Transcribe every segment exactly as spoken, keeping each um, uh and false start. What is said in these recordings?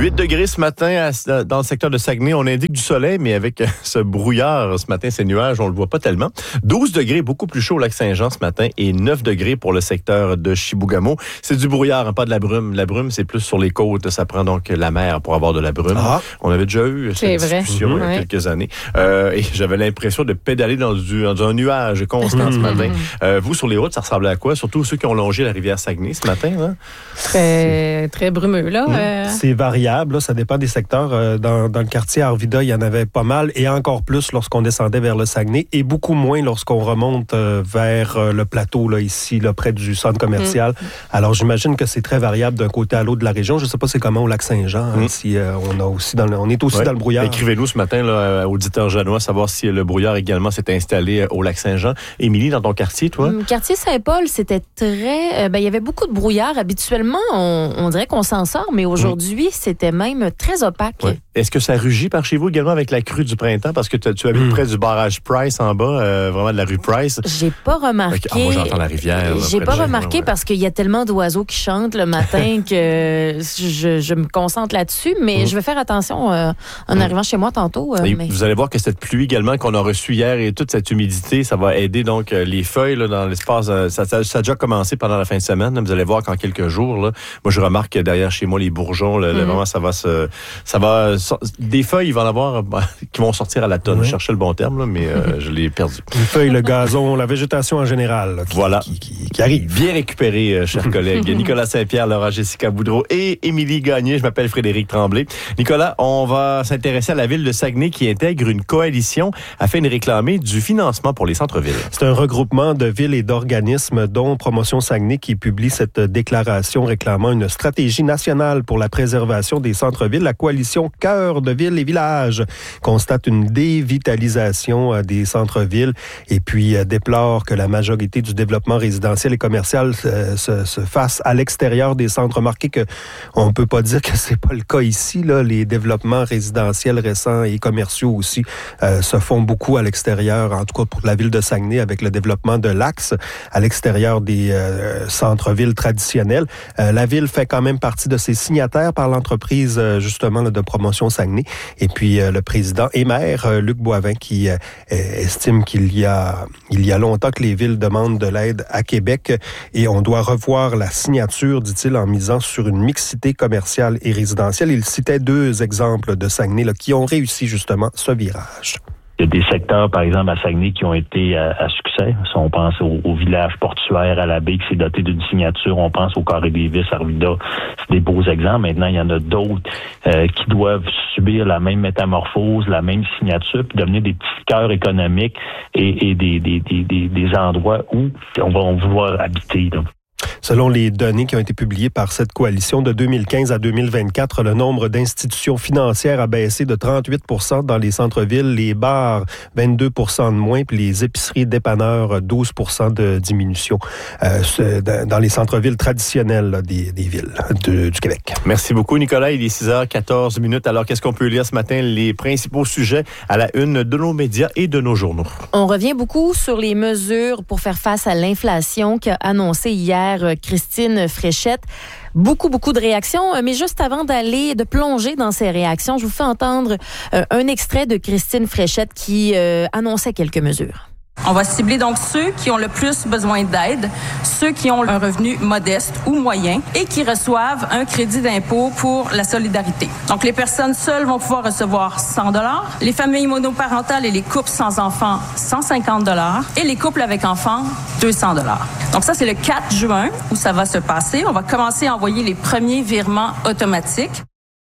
huit degrés ce matin à, dans le secteur de Saguenay. On indique du soleil, mais avec ce brouillard ce matin, ces nuages, on le voit pas tellement. douze degrés, beaucoup plus chaud au lac Saint-Jean ce matin et neuf degrés pour le secteur de Chibougamau. C'est du brouillard, hein, pas de la brume. La brume, c'est plus sur les côtes. Ça prend donc la mer pour avoir de la brume. Ah. On avait déjà eu cette c'est discussion vrai. il y a ouais. quelques années. Euh, et j'avais l'impression de pédaler dans, du, dans un nuage constant ce matin. Euh, vous, sur les routes, ça ressemblait à quoi? Surtout ceux qui ont longé la rivière Saguenay ce matin. Hein? Très, très brumeux, là. Mmh. Euh... C'est variable, là, ça dépend des secteurs. Euh, dans, dans le quartier Arvida, il y en avait pas mal, et encore plus lorsqu'on descendait vers le Saguenay, et beaucoup moins lorsqu'on remonte euh, vers euh, le plateau, là, ici, là, près du centre commercial. Mmh. Alors, j'imagine que c'est très variable d'un côté à l'autre de la région. Je ne sais pas c'est comment au lac Saint-Jean, hein, mmh. si euh, on, a aussi dans le, on est aussi ouais. dans le brouillard. Écrivez-nous ce matin, là, auditeur janois, savoir si le brouillard également s'est installé au lac Saint-Jean. Émilie, dans ton quartier, toi? Mmh, quartier Saint-Paul, c'était très... Euh, ben, il y avait beaucoup de brouillard. Habituellement, on, on dirait qu'on s'en sort, mais aujourd'hui, mmh. c'était même très opaque. Ouais. Est-ce que ça rugit par chez vous également avec la crue du printemps? Parce que tu habites mmh. près du barrage Price en bas, euh, vraiment de la rue Price. J'ai pas remarqué. Ah, moi, j'entends la rivière. Là, J'ai pas remarqué ouais. parce qu'il y a tellement d'oiseaux qui chantent le matin que je, je me concentre là-dessus, mais mmh. je vais faire attention euh, en mmh. arrivant chez moi tantôt. Euh, mais... Vous allez voir que cette pluie également qu'on a reçue hier et toute cette humidité, ça va aider donc les feuilles là, dans l'espace. Ça, ça, ça a déjà commencé pendant la fin de semaine. Là, vous allez voir qu'en quelques jours, là, moi je remarque que derrière chez moi les bourgeons, là, mmh. là, vraiment ça va se, ça va des feuilles, il va en avoir bah, qui vont sortir à la tonne. Oui. Je cherchais le bon terme là, mais euh, je l'ai perdu. Les feuilles, le gazon, la végétation en général, là, qui, voilà, qui, qui, qui arrive. Bien récupéré, euh, chers collègues. Nicolas Saint-Pierre, Laura Jessica Boudreau et Émilie Gagné. Je m'appelle Frédéric Tremblay. Nicolas, on va s'intéresser à la ville de Saguenay qui intègre une coalition afin de réclamer du financement pour les centres-villes. C'est un regroupement de villes et d'organismes, dont Promotion Saguenay, qui publie cette déclaration réclamant une stratégie nationale pour la préservation des centres-villes. La coalition Cœur de villes et villages constate une dévitalisation des centres-villes et puis déplore que la majorité du développement résidentiel et commercial se, se, se fasse à l'extérieur des centres. Remarquez qu'on ne peut pas dire que c'est pas le cas ici. Là. Les développements résidentiels récents et commerciaux aussi euh, se font beaucoup à l'extérieur, en tout cas pour la ville de Saguenay, avec le développement de l'axe à l'extérieur des euh, centres-villes traditionnels. Euh, la ville fait quand même partie de ces signataires par l'entreprise euh, justement là, de Promotion Saguenay. Et puis euh, le président et maire euh, Luc Boivin qui euh, estime qu'il y a il y a longtemps que les villes demandent de l'aide à Québec et on doit revoir la signature, dit-il, en misant sur une mixité commerciale et résidentielle. Il citait deux exemples de Saguenay là, qui ont réussi justement ce virage. Il y a des secteurs, par exemple, à Saguenay, qui ont été à, à succès. Si on pense au, au village portuaire à la baie qui s'est doté d'une signature, on pense au Carré des Vis, Arvida. C'est des beaux exemples. Maintenant, il y en a d'autres euh, qui doivent subir la même métamorphose, la même signature, puis devenir des petits cœurs économiques et, et des, des, des, des, des endroits où on va, on va vouloir habiter. Là. Selon les données qui ont été publiées par cette coalition de deux mille quinze à deux mille vingt-quatre, le nombre d'institutions financières a baissé de trente-huit pour cent dans les centres-villes, les bars vingt-deux pour cent de moins, puis les épiceries dépanneurs douze pour cent de diminution euh, dans les centres-villes traditionnels là, des, des villes de, du Québec. Merci beaucoup Nicolas, il est six heures quatorze minutes. Alors qu'est-ce qu'on peut lire ce matin? Les principaux sujets à la une de nos médias et de nos journaux. On revient beaucoup sur les mesures pour faire face à l'inflation qu'a annoncé hier Christine Fréchette. Beaucoup, beaucoup de réactions. Mais juste avant d'aller, de plonger dans ces réactions, je vous fais entendre euh, un extrait de Christine Fréchette qui euh, annonçait quelques mesures. On va cibler donc ceux qui ont le plus besoin d'aide, ceux qui ont un revenu modeste ou moyen et qui reçoivent un crédit d'impôt pour la solidarité. Donc, les personnes seules vont pouvoir recevoir cent dollars, les familles monoparentales et les couples sans enfants, cent cinquante dollars et les couples avec enfants, deux cents dollars. Donc, ça, c'est le quatre juin où ça va se passer. On va commencer à envoyer les premiers virements automatiques.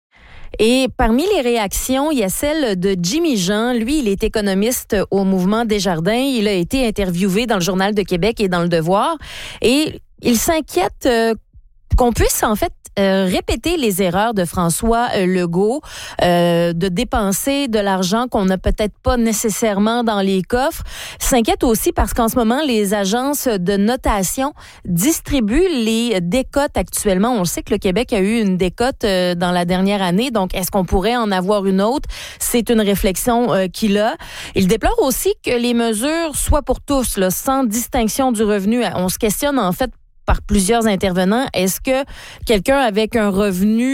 Et parmi les réactions, il y a celle de Jimmy Jean. Lui, il est économiste au Mouvement Desjardins. Il a été interviewé dans le Journal de Québec et dans Le Devoir. Et il s'inquiète euh, qu'on puisse en fait euh, répéter les erreurs de François euh, Legault, euh, de dépenser de l'argent qu'on n'a peut-être pas nécessairement dans les coffres. Il s'inquiète aussi parce qu'en ce moment, les agences de notation distribuent les décotes actuellement. On sait que le Québec a eu une décote euh, dans la dernière année, donc est-ce qu'on pourrait en avoir une autre? C'est une réflexion euh, qu'il a. Il déplore aussi que les mesures soient pour tous, là, sans distinction du revenu. On se questionne en fait par plusieurs intervenants. Est-ce que quelqu'un avec un revenu euh,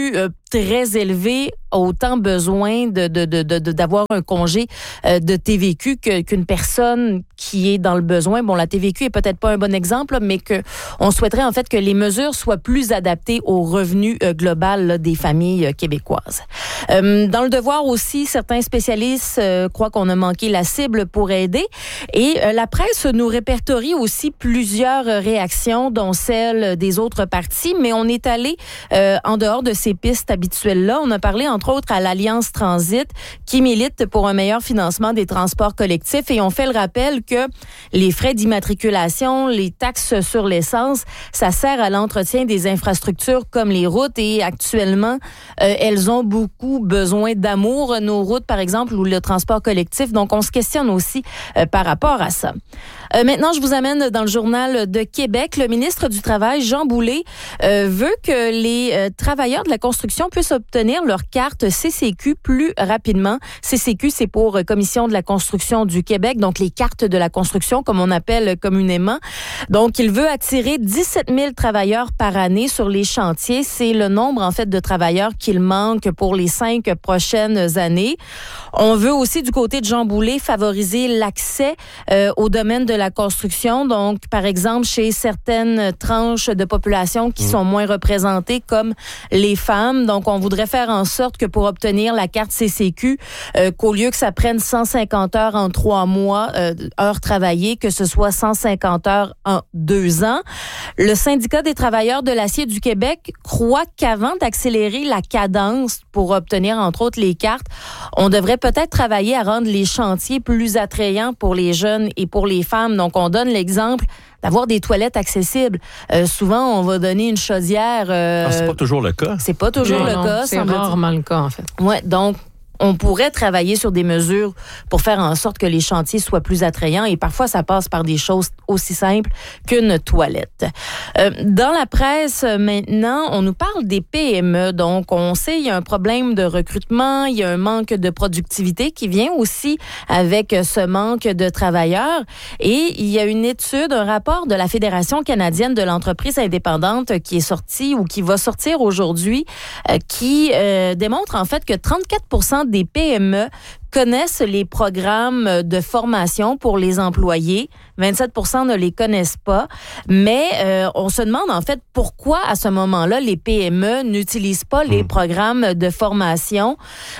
très élevé a autant besoin de, de, de, de, d'avoir un congé euh, de T V Q que, qu'une personne qui est dans le besoin. Bon, la T V Q est peut-être pas un bon exemple, mais que on souhaiterait en fait que les mesures soient plus adaptées au revenu euh, global là, des familles euh, québécoises. Euh, dans le devoir aussi, certains spécialistes euh, croient qu'on a manqué la cible pour aider. Et euh, la presse nous répertorie aussi plusieurs réactions, dont celle des autres partis, mais on est allé euh, en dehors de ces pistes habituelles-là. On a parlé entre autres à l'Alliance Transit qui milite pour un meilleur financement des transports collectifs et on fait le rappel que les frais d'immatriculation, les taxes sur l'essence, ça sert à l'entretien des infrastructures comme les routes et actuellement, euh, elles ont beaucoup besoin d'amour, nos routes par exemple ou le transport collectif. Donc on se questionne aussi euh, par rapport à ça. Euh, maintenant, je vous amène dans le Journal de Québec. Le ministre du Travail, Jean Boulet, euh, veut que les euh, travailleurs de la construction puissent obtenir leur carte C C Q plus rapidement. C C Q, c'est pour euh, Commission de la construction du Québec, donc les cartes de la construction, comme on appelle communément. Donc, il veut attirer dix-sept mille travailleurs par année sur les chantiers. C'est le nombre, en fait, de travailleurs qu'il manque pour les cinq prochaines années. On veut aussi, du côté de Jean Boulet, favoriser l'accès euh, au domaine de la construction. Donc, par exemple, chez certaines tranches de population qui mmh. sont moins représentées, comme les femmes. Donc, on voudrait faire en sorte que pour obtenir la carte C C Q, euh, qu'au lieu que ça prenne cent cinquante heures en trois mois, euh, heures travaillées, que ce soit cent cinquante heures en deux ans. Le syndicat des travailleurs de l'acier du Québec croit qu'avant d'accélérer la cadence pour obtenir, entre autres, les cartes, on devrait peut-être travailler à rendre les chantiers plus attrayants pour les jeunes et pour les femmes. Donc, on donne l'exemple d'avoir des toilettes accessibles. Euh, souvent, on va donner une chaudière. Euh, ah, c'est pas toujours le cas. C'est pas toujours non, le non, cas. C'est rarement le cas, en fait. Ouais, donc, on pourrait travailler sur des mesures pour faire en sorte que les chantiers soient plus attrayants et parfois ça passe par des choses aussi simples qu'une toilette. Euh, dans la presse maintenant, on nous parle des P M E. Donc, on sait il y a un problème de recrutement, il y a un manque de productivité qui vient aussi avec ce manque de travailleurs. Et il y a une étude, un rapport de la Fédération canadienne de l'entreprise indépendante qui est sorti ou qui va sortir aujourd'hui, euh, qui euh, démontre en fait que trente-quatre pour cent des P M E connaissent les programmes de formation pour les employés. vingt-sept pour cent ne les connaissent pas. Mais euh, on se demande en fait pourquoi à ce moment-là, les P M E n'utilisent pas les programmes de formation.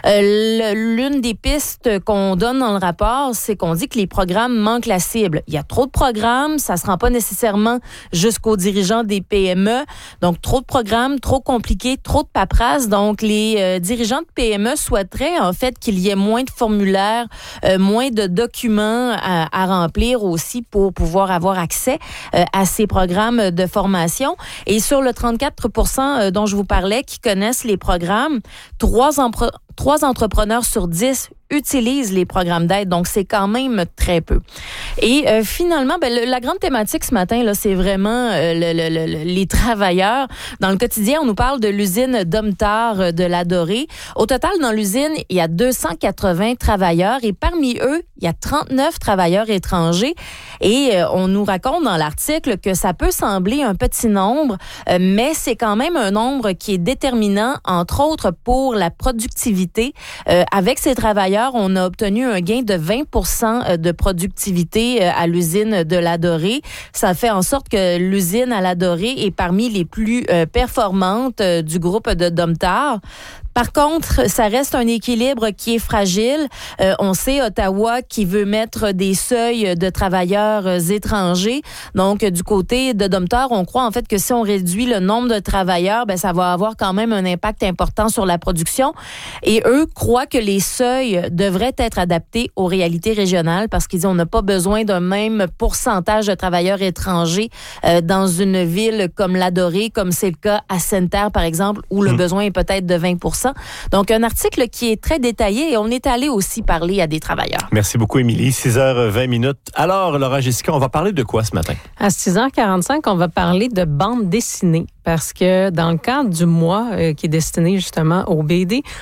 Euh, l'une des pistes qu'on donne dans le rapport, c'est qu'on dit que les programmes manquent la cible. Il y a trop de programmes, ça ne se rend pas nécessairement jusqu'aux dirigeants des P M E. Donc, trop de programmes, trop compliqués, trop de paperasse. Donc, les euh, dirigeants de P M E souhaiteraient en fait qu'il y ait moins de formulaires, euh, moins de documents à, à remplir aussi pour pouvoir avoir accès euh, à ces programmes de formation. Et sur le trente-quatre pour cent euh, dont je vous parlais qui connaissent les programmes, trois, empre- trois entrepreneurs sur dix utilisent les programmes d'aide, donc c'est quand même très peu. Et euh, finalement, ben, le, la grande thématique ce matin, là, c'est vraiment euh, le, le, le, les travailleurs. Dans le quotidien, on nous parle de l'usine Domtar de la Dorée. Au total, dans l'usine, il y a deux cent quatre-vingts travailleurs et parmi eux, il y a trente-neuf travailleurs étrangers. Et euh, on nous raconte dans l'article que ça peut sembler un petit nombre, euh, mais c'est quand même un nombre qui est déterminant, entre autres pour la productivité. Euh, avec ces travailleurs, on a obtenu un gain de vingt pour cent de productivité à l'usine de la Dorée. Ça fait en sorte que l'usine à la Dorée est parmi les plus performantes du groupe de Domtar. Par contre, ça reste un équilibre qui est fragile. Euh, on sait Ottawa qui veut mettre des seuils de travailleurs étrangers. Donc, du côté de Domtar, on croit en fait que si on réduit le nombre de travailleurs, ben ça va avoir quand même un impact important sur la production. Et eux croient que les seuils devraient être adaptés aux réalités régionales parce qu'ils disent on n'a pas besoin d'un même pourcentage de travailleurs étrangers euh, dans une ville comme la Dorée, comme c'est le cas à Sainte-Terre, par exemple, où le mmh. besoin est peut-être de vingt pour cent. Donc, un article qui est très détaillé et on est allé aussi parler à des travailleurs. Merci beaucoup, Émilie. six heures vingt minutes. Alors, Laura Jessica, on va parler de quoi ce matin? À six heures quarante-cinq, on va parler de bande dessinée parce que dans le cadre du mois euh, qui est destiné justement au B D, on a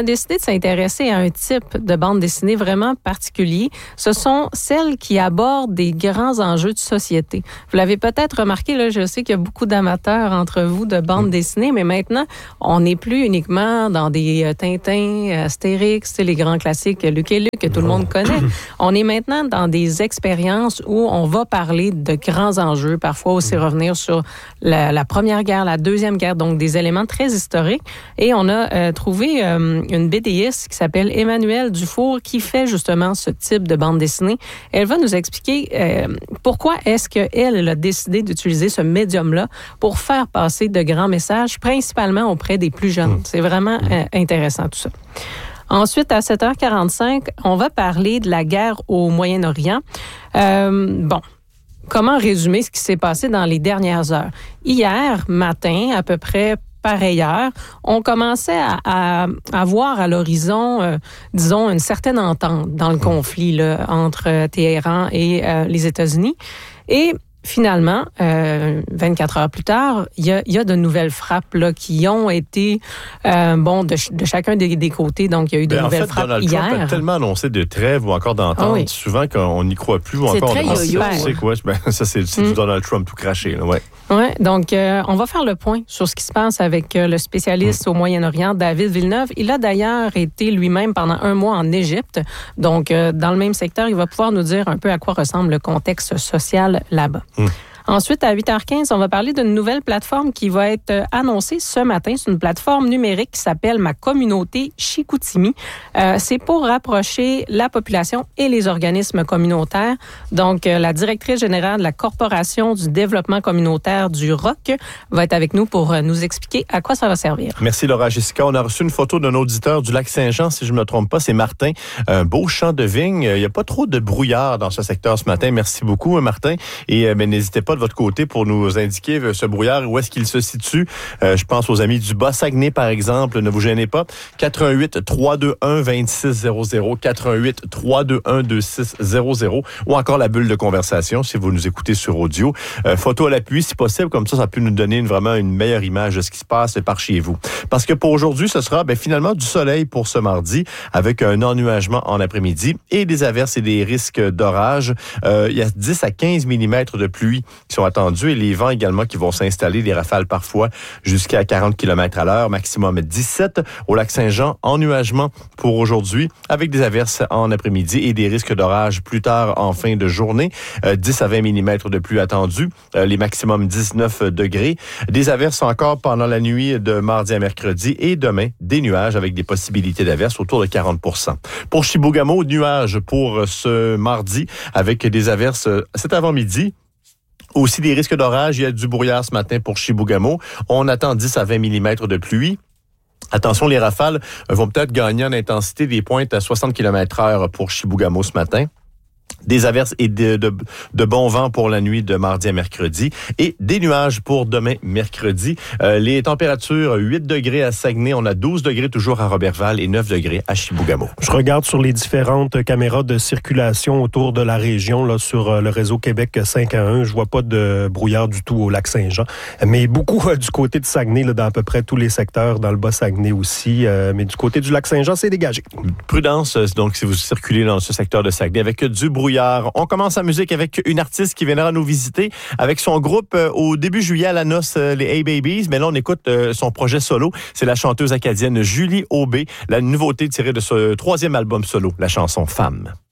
décidé de s'intéresser à un type de bande dessinée vraiment particulier. Ce sont celles qui abordent des grands enjeux de société. Vous l'avez peut-être remarqué, là, je sais qu'il y a beaucoup d'amateurs entre vous de bande mmh. dessinée, mais maintenant, on n'est plus uniquement dans des euh, Tintin, Astérix, les grands classiques Luc et Luc que tout le monde connaît. On est maintenant dans des expériences où on va parler de grands enjeux, parfois aussi revenir sur la, la Première Guerre, la Deuxième Guerre, donc des éléments très historiques. Et on a euh, trouvé euh, une BDiste qui s'appelle Emmanuelle Dufour qui fait justement ce type de bande dessinée. Elle va nous expliquer euh, pourquoi est-ce qu'elle a décidé d'utiliser ce médium-là pour faire passer de grands messages, principalement auprès des plus jeunes. C'est vraiment euh, intéressant tout ça. Ensuite, à sept heures quarante-cinq, on va parler de la guerre au Moyen-Orient. Euh, bon, comment résumer ce qui s'est passé dans les dernières heures? Hier matin, à peu près pareille heure, on commençait à, à, à voir à l'horizon, euh, disons, une certaine entente dans le conflit là, entre Téhéran et euh, les États-Unis. Et finalement, euh, vingt-quatre heures plus tard, il y a, y a de nouvelles frappes là, qui ont été euh, bon de, ch- de chacun des, des côtés. Donc, il y a eu de Mais en en nouvelles fait, frappes Donald hier. Trump a tellement annoncé de trêve ou encore d'entente, ah oui. souvent qu'on n'y croit plus ou c'est encore très on yo-yo. sait quoi. Ben, ça, c'est, c'est mm. du Donald Trump tout craché. Là, ouais. Oui, donc euh, on va faire le point sur ce qui se passe avec euh, le spécialiste mmh. au Moyen-Orient, David Villeneuve. Il a d'ailleurs été lui-même pendant un mois en Égypte. Donc, euh, dans le même secteur, il va pouvoir nous dire un peu à quoi ressemble le contexte social là-bas. Mmh. Ensuite, à huit heures quinze, on va parler d'une nouvelle plateforme qui va être annoncée ce matin. C'est une plateforme numérique qui s'appelle Ma Communauté Chicoutimi. Euh, c'est pour rapprocher la population et les organismes communautaires. Donc, euh, la directrice générale de la Corporation du développement communautaire du R O C va être avec nous pour euh, nous expliquer à quoi ça va servir. Merci Laura Jessica. On a reçu une photo d'un auditeur du lac Saint-Jean, si je ne me trompe pas, c'est Martin. Un beau champ de vignes. Il n'y a pas trop de brouillard dans ce secteur ce matin. Merci beaucoup, Martin. Et euh, mais n'hésitez pas de votre côté pour nous indiquer ce brouillard, où est-ce qu'il se situe. Euh, je pense aux amis du Bas-Saguenay, par exemple. Ne vous gênez pas. quatre un huit, trois deux un, deux six zéro zéro, quatre un huit, trois deux un, deux six zéro zéro, ou encore la bulle de conversation, si vous nous écoutez sur audio. Euh, photo à l'appui, si possible, comme ça, ça peut nous donner une, vraiment une meilleure image de ce qui se passe par chez vous. Parce que pour aujourd'hui, ce sera ben, finalement du soleil pour ce mardi, avec un ennuagement en après-midi et des averses et des risques d'orage. Euh, il y a dix à quinze millimètres de pluie qui sont attendus et les vents également qui vont s'installer, des rafales parfois jusqu'à quarante kilomètres à l'heure, maximum dix-sept au lac Saint-Jean, ennuagement pour aujourd'hui, avec des averses en après-midi et des risques d'orage plus tard en fin de journée. Euh, dix à vingt millimètres de pluie attendus, euh, les maximums dix-neuf degrés. Des averses encore pendant la nuit de mardi à mercredi et demain, des nuages avec des possibilités d'averses autour de quarante pour cent. Pour Chibougamau, nuages pour ce mardi avec des averses cet avant-midi. Aussi des risques d'orage, il y a du brouillard ce matin pour Chibougamau. On attend dix à vingt millimètres de pluie. Attention, les rafales vont peut-être gagner en intensité, des pointes à soixante kilomètres heure pour Chibougamau ce matin. Des averses et de, de, de bons vents pour la nuit de mardi à mercredi et des nuages pour demain mercredi. Euh, les températures, huit degrés à Saguenay, on a douze degrés toujours à Roberval et neuf degrés à Chibougamau. Je regarde sur les différentes caméras de circulation autour de la région, là, sur le réseau Québec cinq à un. Je vois pas de brouillard du tout au lac Saint-Jean, mais beaucoup euh, du côté de Saguenay, là, dans à peu près tous les secteurs, dans le Bas-Saguenay aussi. Euh, mais du côté du lac Saint-Jean, c'est dégagé. Prudence, donc, si vous circulez dans ce secteur de Saguenay avec du brouillard. On commence la musique avec une artiste qui viendra nous visiter avec son groupe euh, au début juillet à la noce, euh, les Hey Babies. Mais là, on écoute euh, son projet solo. C'est la chanteuse acadienne Julie Aubé, la nouveauté tirée de ce troisième album solo, la chanson Femme.